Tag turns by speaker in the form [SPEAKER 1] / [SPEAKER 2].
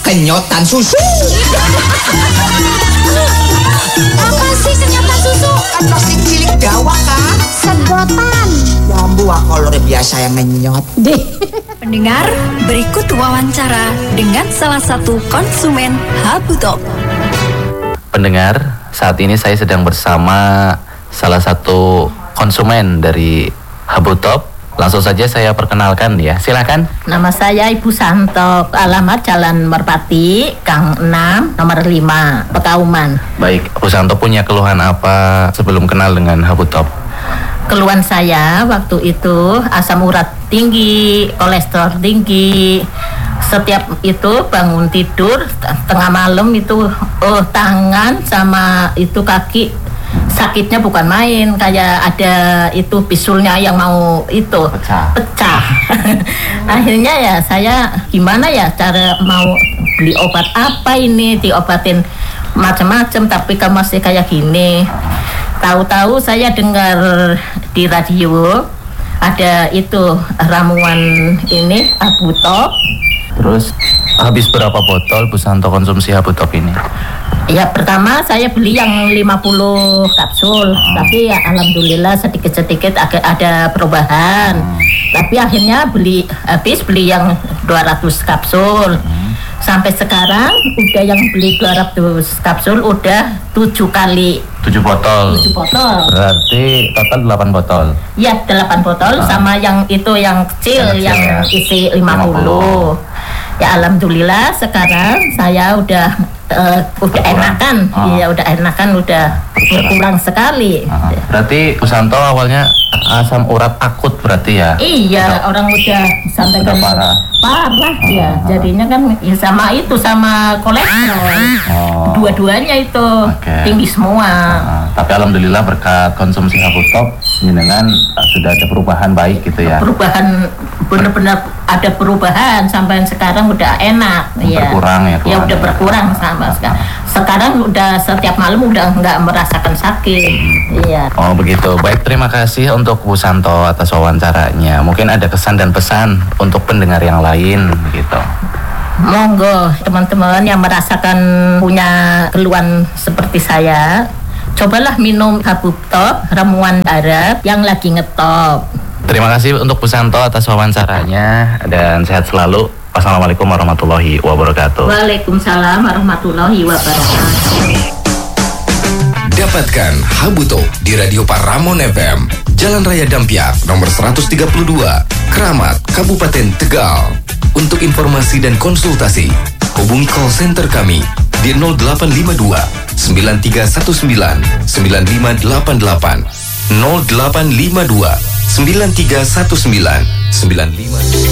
[SPEAKER 1] Kenyotan susu.
[SPEAKER 2] Apa sih kenyotan susu?
[SPEAKER 1] Kan plastik cilik dawa kan?
[SPEAKER 2] Sedotan.
[SPEAKER 1] Jambu kalau biasa yang ngenyot.
[SPEAKER 3] Pendengar, berikut wawancara dengan salah satu konsumen Habutop.
[SPEAKER 4] Pendengar, saat ini saya sedang bersama salah satu konsumen dari Habutop. Langsung saja saya perkenalkan ya, silakan.
[SPEAKER 5] Nama saya Ibu Santo, alamat Jalan Merpati, Gang 6, nomor 5, Pekauman.
[SPEAKER 4] Baik, Bu Santo punya keluhan apa sebelum kenal dengan Habutop?
[SPEAKER 5] Keluhan saya waktu itu asam urat tinggi, kolesterol tinggi. Setiap itu bangun tidur tengah malam itu tangan sama itu kaki sakitnya bukan main, kayak ada itu bisulnya yang mau itu pecah. Akhirnya ya saya gimana ya cara mau beli obat apa ini, diobatin macam-macam tapi kan masih kayak gini. Tahu-tahu saya dengar di radio ada itu ramuan ini Habutop.
[SPEAKER 4] Terus habis berapa botol Bu Santo konsumsi Habutop ini?
[SPEAKER 5] Ya pertama saya beli yang 50 kapsul, tapi ya alhamdulillah sedikit-sedikit ada perubahan. Tapi akhirnya beli yang 200 kapsul. Sampai sekarang udah yang beli 200 kapsul udah 7 kali.
[SPEAKER 4] 7 botol.
[SPEAKER 5] 7 botol.
[SPEAKER 4] Berarti total 8 botol.
[SPEAKER 5] Ya 8 botol sama yang itu yang kecil yang isi 50. Ya alhamdulillah sekarang saya udah enakan. Iya udah enakan, udah berkurang sekali.
[SPEAKER 4] Berarti Bu Santo awalnya asam urat akut berarti ya?
[SPEAKER 5] Iya, orang udah sampai kan parah ya. Jadinya kan ya sama itu sama kolesterol. Dua-duanya itu tinggi semua.
[SPEAKER 4] Tapi alhamdulillah berkat konsumsi Habutop jenengan sudah ada perubahan baik gitu ya.
[SPEAKER 5] Perubahan benar-benar ada perubahan sampai sekarang udah enak ya.
[SPEAKER 4] Berkurang ya.
[SPEAKER 5] Ya udah berkurang sama sekarang. Sekarang udah setiap malam udah nggak merasakan sakit. Iya.
[SPEAKER 4] Oh begitu. Baik, terima kasih untuk Bu Santo atas wawancaranya. Mungkin ada kesan dan pesan untuk pendengar yang lain gitu.
[SPEAKER 5] Monggo teman-teman yang merasakan punya keluhan seperti saya, cobalah minum Habutop ramuan darat yang lagi ngetop.
[SPEAKER 4] Terima kasih untuk Bu Santo atas wawancaranya dan sehat selalu. Wassalamualaikum warahmatullahi wabarakatuh.
[SPEAKER 5] Waalaikumsalam warahmatullahi wabarakatuh.
[SPEAKER 6] Dapatkan Habutop di Radio Paramon FM, Jalan Raya Dampiak, nomor 132, Keramat, Kabupaten Tegal. Untuk informasi dan konsultasi, hubungi call center kami di 0852 9319 9588 0852 9319 95